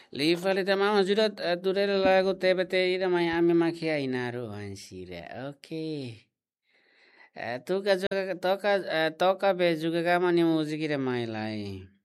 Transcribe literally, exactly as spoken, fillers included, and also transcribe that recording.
Lifali ta mama sudah turele lagu tebe te ida mai ame makia inaru ansira. Oke. Eh, tu ka juga toka eh, toka be juga kama ni musik ida mai lai.